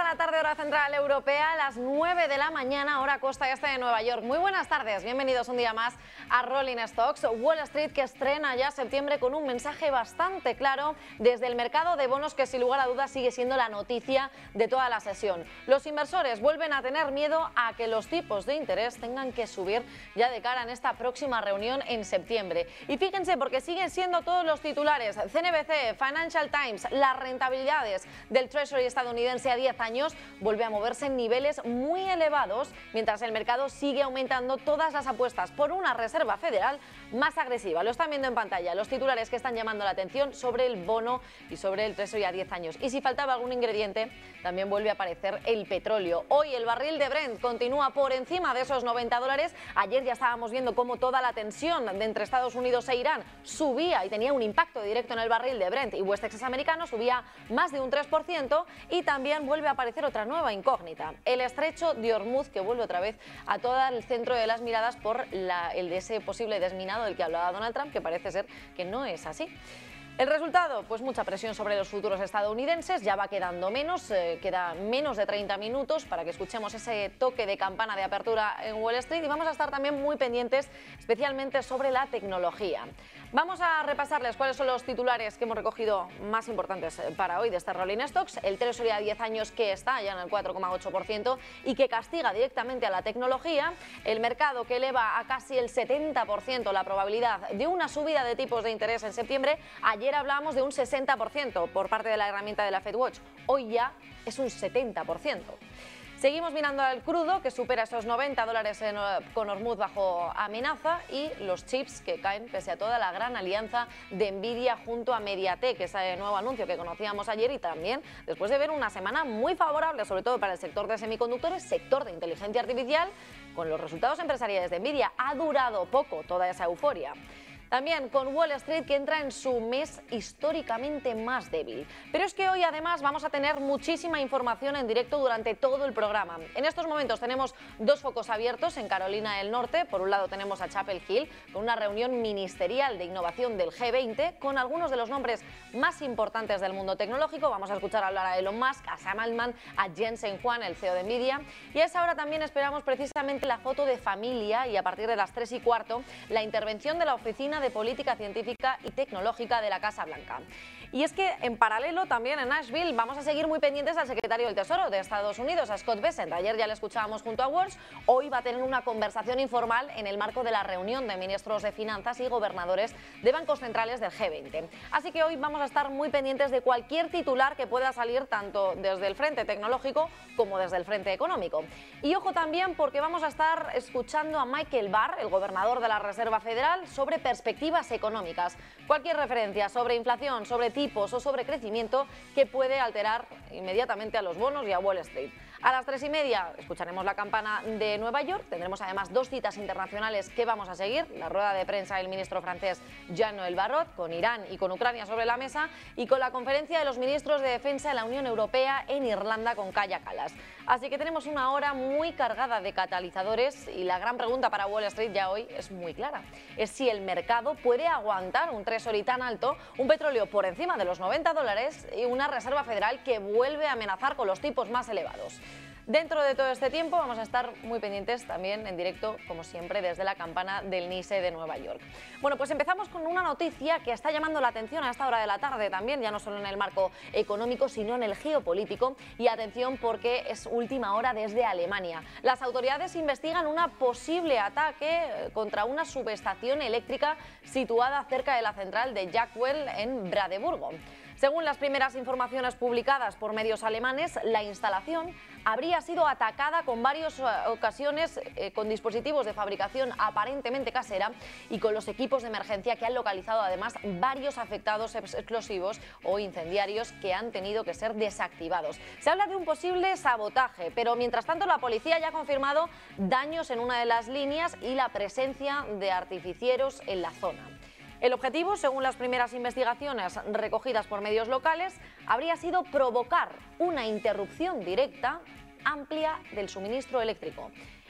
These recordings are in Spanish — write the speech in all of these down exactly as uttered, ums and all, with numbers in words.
la tarde, hora central europea, a las nueve de la mañana, hora costa este de Nueva York. Muy buenas tardes, bienvenidos un día más a Rolling Stocks. Wall Street, que estrena ya septiembre con un mensaje bastante claro desde el mercado de bonos, que sin lugar a dudas sigue siendo la noticia de toda la sesión. Los inversores vuelven a tener miedo a que los tipos de interés tengan que subir ya de cara en esta próxima reunión en septiembre. Y fíjense, porque siguen siendo todos los titulares: C N B C, Financial Times, las rentabilidades del Treasury estadounidense a diez años vuelve a moverse en niveles muy elevados, mientras el mercado sigue aumentando todas las apuestas por una Reserva Federal más agresiva. Lo están viendo en pantalla, los titulares que están llamando la atención sobre el bono y sobre el Treasury a diez años. Y si faltaba algún ingrediente, también vuelve a aparecer el petróleo. Hoy el barril de Brent continúa por encima de esos noventa dólares. Ayer ya estábamos viendo cómo toda la tensión de entre Estados Unidos e Irán subía y tenía un impacto directo en el barril de Brent, y West Texas americano subía más de un tres por ciento. Y también vuelve a aparecer otra nueva incógnita: el estrecho de Hormuz, que vuelve otra vez a todo el centro de las miradas por la, el de ese posible desminado del que hablaba Donald Trump, que parece ser que no es así. El resultado, pues mucha presión sobre los futuros estadounidenses, ya va quedando menos, eh, queda menos de treinta minutos para que escuchemos ese toque de campana de apertura en Wall Street, y vamos a estar también muy pendientes, especialmente sobre la tecnología. Vamos a repasarles cuáles son los titulares que hemos recogido más importantes para hoy de este Rolling Stocks. El Treasury a diez años, que está ya en el cuatro coma ocho por ciento y que castiga directamente a la tecnología. El mercado, que eleva a casi el setenta por ciento la probabilidad de una subida de tipos de interés en septiembre. Ayer hablábamos de un sesenta por ciento por parte de la herramienta de la FedWatch. Hoy ya es un setenta por ciento. Seguimos mirando al crudo, que supera esos noventa dólares en, con Hormuz bajo amenaza, y los chips, que caen pese a toda la gran alianza de Nvidia junto a Mediatek, ese nuevo anuncio que conocíamos ayer, y también después de ver una semana muy favorable, sobre todo para el sector de semiconductores, sector de inteligencia artificial, con los resultados empresariales de Nvidia. Ha durado poco toda esa euforia. También con Wall Street, que entra en su mes históricamente más débil. Pero es que hoy además vamos a tener muchísima información en directo durante todo el programa. En estos momentos tenemos dos focos abiertos en Carolina del Norte. Por un lado tenemos a Chapel Hill, con una reunión ministerial de innovación del G veinte, con algunos de los nombres más importantes del mundo tecnológico. Vamos a escuchar hablar a Elon Musk, a Sam Altman, a Jensen Huang, el C E O de Nvidia. Y a esa hora también esperamos precisamente la foto de familia, y a partir de las tres y cuarto la intervención de la Oficina de Política Científica y Tecnológica de la Casa Blanca. Y es que en paralelo también en Nashville vamos a seguir muy pendientes al secretario del Tesoro de Estados Unidos, a Scott Bessent. Ayer ya le escuchábamos junto a Walsh. Hoy va a tener una conversación informal en el marco de la reunión de ministros de Finanzas y gobernadores de bancos centrales del G veinte. Así que hoy vamos a estar muy pendientes de cualquier titular que pueda salir, tanto desde el frente tecnológico como desde el frente económico. Y ojo también, porque vamos a estar escuchando a Michael Barr, el gobernador de la Reserva Federal, sobre perspectivas económicas. Cualquier referencia sobre inflación, sobre tipos o sobre crecimiento que puede alterar inmediatamente a los bonos y a Wall Street. A las tres y media escucharemos la campana de Nueva York. Tendremos además dos citas internacionales que vamos a seguir: la rueda de prensa del ministro francés Jean-Noël Barrot, con Irán y con Ucrania sobre la mesa, y con la conferencia de los ministros de defensa de la Unión Europea en Irlanda con Kaja Kallas. Así que tenemos una hora muy cargada de catalizadores, y la gran pregunta para Wall Street ya hoy es muy clara: es si el mercado puede aguantar un Treasury tan alto, un petróleo por encima de los noventa dólares y una Reserva Federal que vuelve a amenazar con los tipos más elevados. Dentro de todo este tiempo vamos a estar muy pendientes también en directo, como siempre, desde la campana del NYSE de Nueva York. Bueno, pues empezamos con una noticia que está llamando la atención a esta hora de la tarde también, ya no solo en el marco económico, sino en el geopolítico. Y atención, porque es última hora desde Alemania. Las autoridades investigan un posible ataque contra una subestación eléctrica situada cerca de la central de Jackwell en Brandeburgo. Según las primeras informaciones publicadas por medios alemanes, la instalación habría sido atacada con varias ocasiones eh, con dispositivos de fabricación aparentemente casera y con los equipos de emergencia, que han localizado además varios afectados explosivos o incendiarios que han tenido que ser desactivados. Se habla de un posible sabotaje, pero mientras tanto la policía ya ha confirmado daños en una de las líneas y la presencia de artificieros en la zona. El objetivo, según las primeras investigaciones recogidas por medios locales, habría sido provocar una interrupción directa amplia del suministro eléctrico.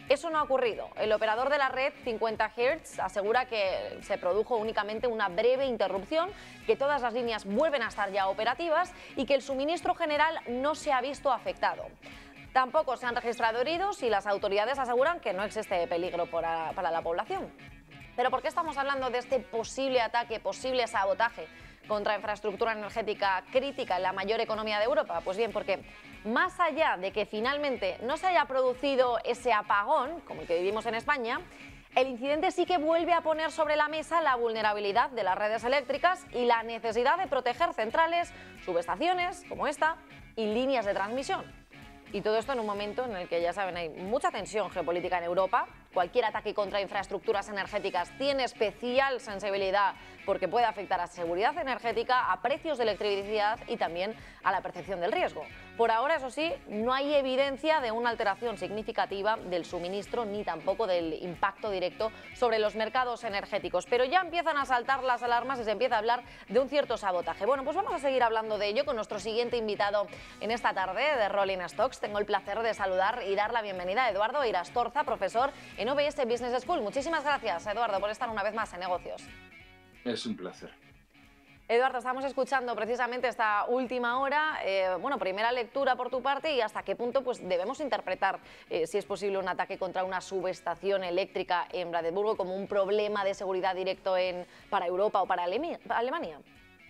Eso no ha ocurrido. El operador de la red cincuenta hertz asegura que se produjo únicamente una breve interrupción, que todas las líneas vuelven a estar ya operativas y que el suministro general no se ha visto afectado. Tampoco se han registrado heridos y las autoridades aseguran que no existe peligro para, para la población. ¿Pero por qué estamos hablando de este posible ataque, posible sabotaje contra infraestructura energética crítica en la mayor economía de Europa? Pues bien, porque más allá de que finalmente no se haya producido ese apagón, como el que vivimos en España, el incidente sí que vuelve a poner sobre la mesa la vulnerabilidad de las redes eléctricas y la necesidad de proteger centrales, subestaciones como esta y líneas de transmisión. Y todo esto en un momento en el que, ya saben, hay mucha tensión geopolítica en Europa. Cualquier ataque contra infraestructuras energéticas tiene especial sensibilidad porque puede afectar a seguridad energética, a precios de electricidad y también a la percepción del riesgo. Por ahora, eso sí, no hay evidencia de una alteración significativa del suministro ni tampoco del impacto directo sobre los mercados energéticos. Pero ya empiezan a saltar las alarmas y se empieza a hablar de un cierto sabotaje. Bueno, pues vamos a seguir hablando de ello con nuestro siguiente invitado en esta tarde de Rolling Stocks. Tengo el placer de saludar y dar la bienvenida a Eduardo Irastorza, profesor en U B S Business School. Muchísimas gracias, Eduardo, por estar una vez más en Negocios. Es un placer. Eduardo, estamos escuchando precisamente esta última hora, eh, bueno, primera lectura por tu parte y hasta qué punto pues, debemos interpretar eh, si es posible un ataque contra una subestación eléctrica en Brandeburgo como un problema de seguridad directo en, para Europa o para Alemania.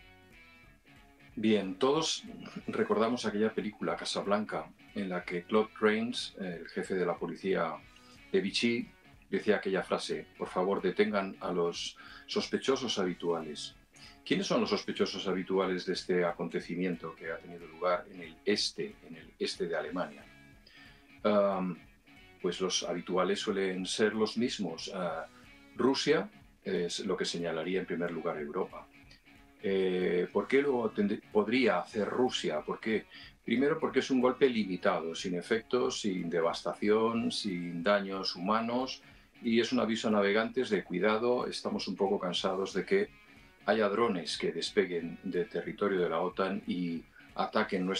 Bien, todos recordamos aquella película Casablanca en la que Claude Rains, el jefe de la policía de Vichy, decía aquella frase: por favor, detengan a los sospechosos habituales. ¿Quiénes son los sospechosos habituales de este acontecimiento que ha tenido lugar en el este, en el este de Alemania? Um, pues los habituales suelen ser los mismos. Uh, Rusia es lo que señalaría en primer lugar Europa. Eh, ¿Por qué lo podría hacer Rusia? ¿Por qué? Primero, porque es un golpe limitado, sin efectos, sin devastación, sin daños humanos, y es un aviso a navegantes de cuidado. Estamos un poco cansados de que haya drones que despeguen del territorio de la OTAN y ataquen nuestra